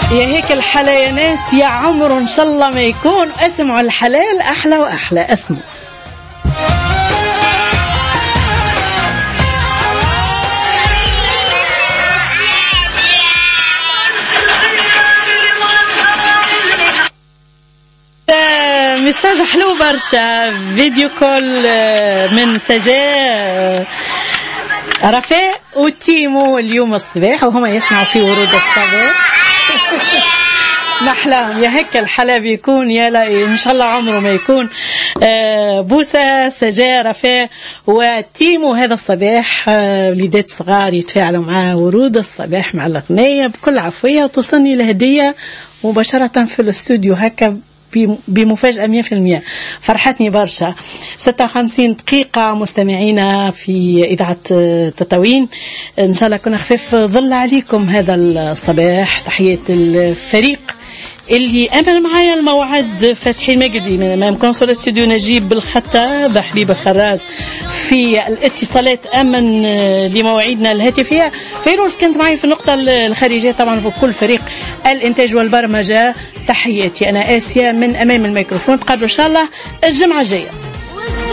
يا هيك الحلا يا ناس، يا عمر ان شاء الله ما يكون. اسمعوا الحلال احلى واحلى. اسمعوا مساج حلو برشا، فيديو كول من سجاء رفاء وتيمو اليوم الصباح وهما يسمعوا في ورود الصباح. محلاهم يا هيك الحلا بيكون، يا لا ان شاء الله عمره ما يكون. بوسة سجاء رفاء وتيمو هذا الصباح وليدات صغار يتفاعلوا مع ورود الصباح مع الأغنية بكل عفوية، وتصلني الهدية مباشرة في الاستوديو هكا بمفاجأة 100%. فرحتني برشا. 56 دقيقة مستمعينا في إذاعة تطاوين، إن شاء الله كنا خفيف ظل عليكم هذا الصباح. تحية الفريق اللي أمل معايا الموعد، فتحي المقدي من أمام كونسول الاستوديو، نجيب بالخطاب، حبيب خراز في الاتصالات، أمن لمواعيدنا الهاتفية. فيروز كانت معي في النقطة الخارجية، طبعا في كل فريق الإنتاج والبرمجة. تحياتي أنا آسيا من أمام الميكروفون، تقابلوا إن شاء الله الجمعة الجاية.